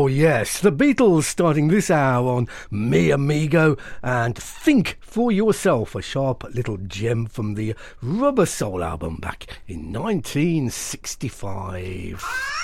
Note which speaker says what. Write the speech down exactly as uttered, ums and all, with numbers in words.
Speaker 1: Oh yes, the Beatles starting this hour on Me Amigo, and Think for Yourself, a sharp little gem from the Rubber Soul album back in nineteen sixty-five.